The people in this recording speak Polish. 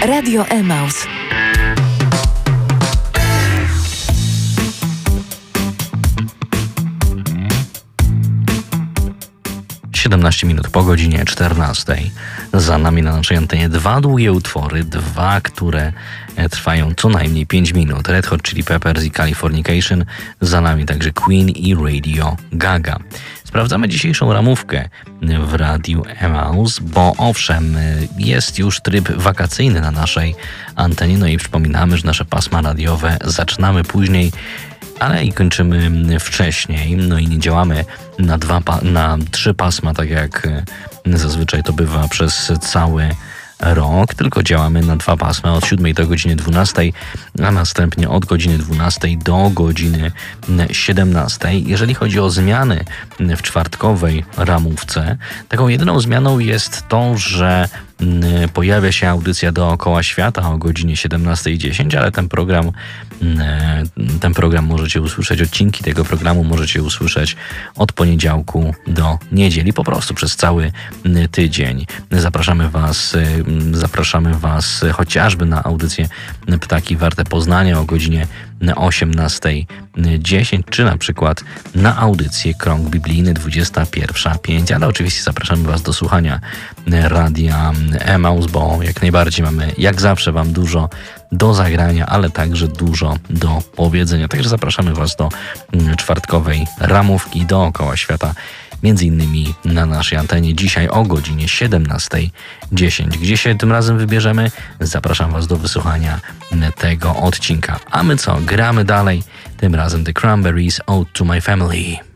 Radio Emaus. Minut po godzinie 14. Za nami na naszej antenie dwa długie utwory, dwa, które trwają co najmniej 5 minut. Red Hot Chili Peppers i Californication, za nami także Queen i Radio Gaga. Sprawdzamy dzisiejszą ramówkę w Radiu Emaus, bo owszem, jest już tryb wakacyjny na naszej antenie, no i przypominamy, że nasze pasma radiowe zaczynamy później, ale i kończymy wcześniej, no i nie działamy na 3 pasma, tak jak zazwyczaj to bywa przez cały rok, tylko działamy na 2 pasma, od 7 do godziny 12, a następnie od godziny 12 do godziny 17. Jeżeli chodzi o zmiany w czwartkowej ramówce, taką jedyną zmianą jest to, że pojawia się audycja Dookoła Świata o godzinie 17:10, ale ten program możecie usłyszeć, odcinki tego programu możecie usłyszeć od poniedziałku do niedzieli, po prostu przez cały tydzień. Zapraszamy Was chociażby na audycję Ptaki Warte Poznania o godzinie 18:10, czy na przykład na audycję Krąg Biblijny 21:05, ale oczywiście zapraszamy Was do słuchania Radia Emaus, bo jak najbardziej mamy, jak zawsze, Wam dużo do zagrania, ale także dużo do powiedzenia. Także zapraszamy Was do czwartkowej ramówki Dookoła Świata, między innymi na naszej antenie dzisiaj o godzinie 17:10. Gdzie się tym razem wybierzemy? Zapraszam Was do wysłuchania tego odcinka. A my co? Gramy dalej. Tym razem The Cranberries, Ode to My Family.